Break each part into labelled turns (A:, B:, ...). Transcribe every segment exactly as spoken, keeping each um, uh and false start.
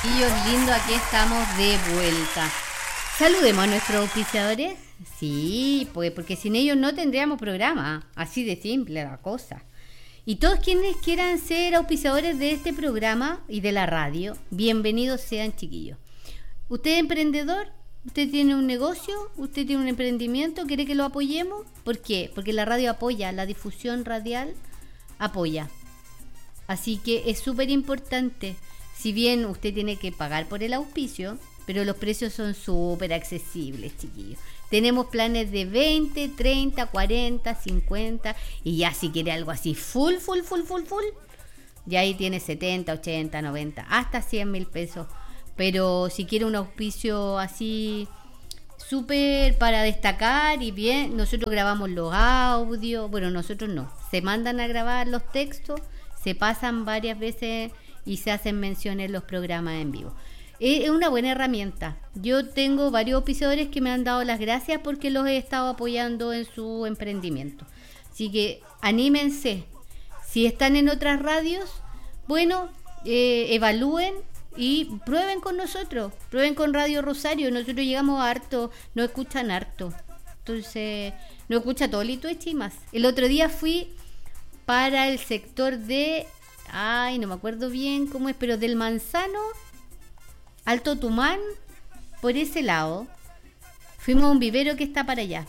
A: Dios lindo, aquí estamos de vuelta. Saludemos a nuestros auspiciadores. Sí, pues porque sin ellos no tendríamos programa. Así de simple la cosa. Y todos quienes quieran ser auspiciadores de este programa y de la radio, bienvenidos sean, chiquillos. ¿Usted es emprendedor? ¿Usted tiene un negocio? ¿Usted tiene un emprendimiento? ¿Quiere que lo apoyemos? ¿Por qué? Porque la radio apoya, la difusión radial apoya. Así que es súper importante. Si bien usted tiene que pagar por el auspicio, pero los precios son súper accesibles, chiquillos. Tenemos planes de veinte, treinta, cuarenta, cincuenta y ya si quiere algo así full, full, full, full, full, ya ahí tiene setenta, ochenta, noventa, hasta cien mil pesos. Pero si quiere un auspicio así súper para destacar y bien, nosotros grabamos los audios, bueno, nosotros no, se mandan a grabar los textos, se pasan varias veces y se hacen mención en los programas en vivo. Es una buena herramienta. Yo tengo varios auspiciadores que me han dado las gracias porque los he estado apoyando en su emprendimiento. Así que anímense. Si están en otras radios, bueno, eh, evalúen y prueben con nosotros. Prueben con Radio Rosario. Nosotros llegamos a harto, nos escuchan harto. Entonces, nos escucha todo Litueche y más. El otro día fui para el sector de... Ay, no me acuerdo bien cómo es, pero del Manzano, Alto Tumán, por ese lado. Fuimos a un vivero que está para allá.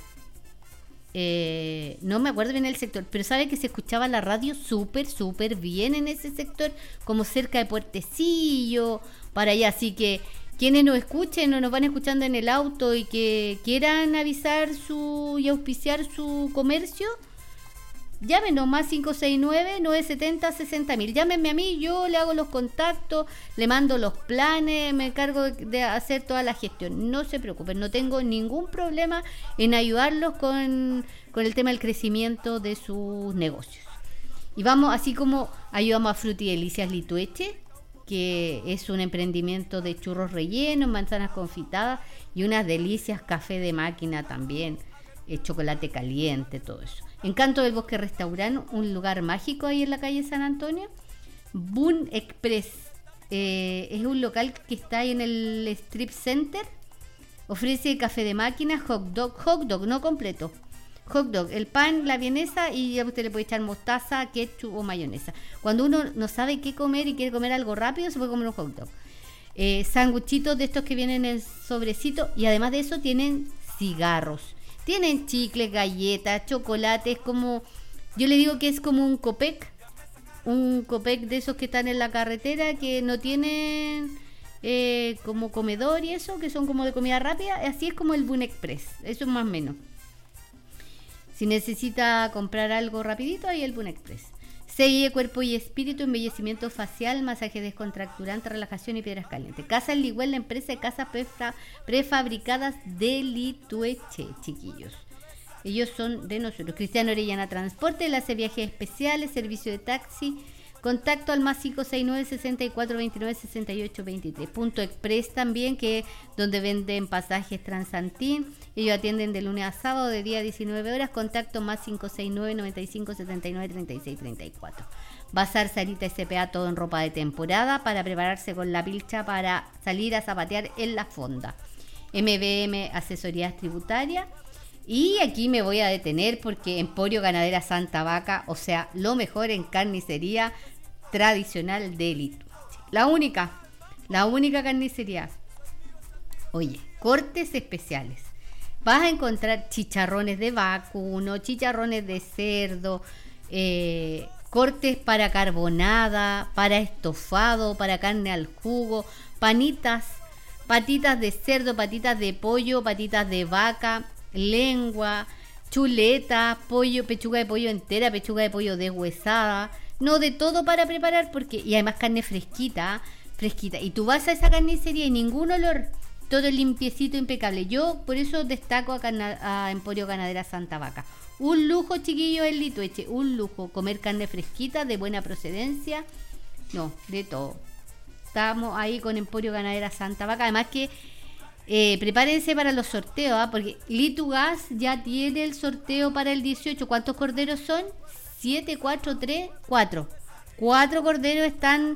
A: Eh, no me acuerdo bien el sector, pero sabe que se escuchaba la radio súper, súper bien en ese sector, como cerca de Puertecillo, para allá. Así que quienes nos escuchen o nos van escuchando en el auto y que quieran avisar su y auspiciar su comercio, llámenos más cinco seis nueve, nueve siete cero, sesenta mil. Llámenme a mí, yo le hago los contactos, le mando los planes, me encargo de hacer toda la gestión. No se preocupen, no tengo ningún problema en ayudarlos con, con el tema del crecimiento de sus negocios. Y vamos, así como ayudamos a Fruti Delicias Litueche, que es un emprendimiento de churros rellenos, manzanas confitadas y unas delicias, café de máquina también, eh, chocolate caliente, todo eso. Encanto del Bosque Restaurant, un lugar mágico ahí en la calle San Antonio. Boon Express, eh, es un local que está ahí en el Strip Center. Ofrece café de máquina, hot dog, hot dog, no completo. Hot dog, el pan, la vienesa y ya usted le puede echar mostaza, ketchup o mayonesa. Cuando uno no sabe qué comer y quiere comer algo rápido, se puede comer un hot dog. Eh, sanguchitos de estos que vienen en sobrecito y además de eso tienen cigarros. Tienen chicles, galletas, chocolates, como yo le digo que es como un Copec, un Copec de esos que están en la carretera, que no tienen eh, como comedor y eso, que son como de comida rápida. Así es como el Boon Express, eso es más o menos. Si necesita comprar algo rapidito, ahí el Boon Express. C I E Cuerpo y Espíritu, embellecimiento facial, masaje descontracturante, relajación y piedras calientes. Casa El Ligüel, la empresa de casas prefa- prefabricadas de Litueche, chiquillos. Ellos son de nosotros. Cristiano Orellana Transporte, le hace viajes especiales, servicio de taxi. Contacto al más cinco seis nueve, sesenta y cuatro, veintinueve, sesenta y ocho, veintitrés. Punto Express también, que es donde venden pasajes Transantín. Ellos atienden de lunes a sábado de día a diecinueve horas. Contacto más cinco seis nueve, noventa y cinco, setenta y nueve, treinta y seis, treinta y cuatro. Bazar Sarita S P A, todo en ropa de temporada para prepararse con la pilcha para salir a zapatear en la fonda. M B M Asesorías Tributarias. Y aquí me voy a detener porque Emporio Ganadera Santa Vaca, o sea, lo mejor en carnicería tradicional de Litueche. La única, la única carnicería. Oye, cortes especiales. Vas a encontrar chicharrones de vacuno, chicharrones de cerdo, eh, cortes para carbonada, para estofado, para carne al jugo, panitas, patitas de cerdo, patitas de pollo, patitas de vaca, lengua, chuleta, pollo, pechuga de pollo entera, pechuga de pollo deshuesada, no, de todo para preparar, porque y además carne fresquita, fresquita, y tú vas a esa carnicería y ningún olor, todo limpiecito, impecable. Yo por eso destaco a, Cana- a Emporio Ganadera Santa Vaca. Un lujo, chiquillo, en Litueche, un lujo, comer carne fresquita, de buena procedencia, no, de todo. Estamos ahí con Emporio Ganadera Santa Vaca, además que Eh, prepárense para los sorteos, ¿eh? Porque Litugas ya tiene el sorteo para el dieciocho. ¿Cuántos corderos son? siete, cuatro, tres, cuatro. Cuatro corderos están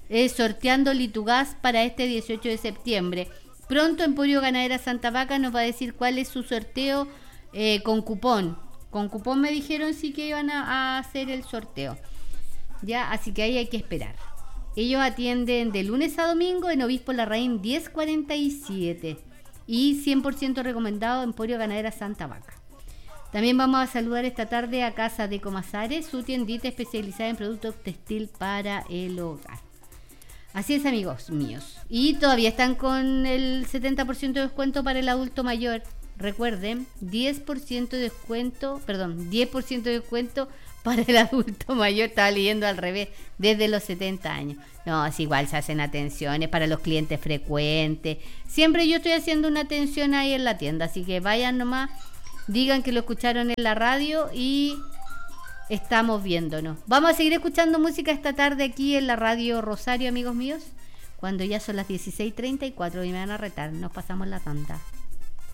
A: eh, sorteando Litugas para este dieciocho de septiembre. Pronto Emporio Ganadera Santa Vaca nos va a decir cuál es su sorteo eh, con cupón. Con cupón me dijeron sí que iban a, a hacer el sorteo. Ya, así que ahí hay que esperar. Ellos atienden de lunes a domingo en Obispo Larraín diez cuarenta y siete y cien por ciento recomendado Emporio Ganadera Santa Vaca. También vamos a saludar esta tarde a Casa de Comasares, su tiendita especializada en productos textil para el hogar. Así es, amigos míos. Y todavía están con el setenta por ciento de descuento para el adulto mayor. Recuerden, diez por ciento de descuento, perdón, diez por ciento de descuento para el adulto mayor. Estaba leyendo al revés, desde los setenta años. No, es igual, se hacen atenciones para los clientes frecuentes. Siempre yo estoy haciendo una atención ahí en la tienda, así que vayan nomás, digan que lo escucharon en la radio y estamos viéndonos. Vamos a seguir escuchando música esta tarde aquí en la radio Rosario, amigos míos, cuando ya son las dieciséis treinta y cuatro y me van a retar, nos pasamos la tanda.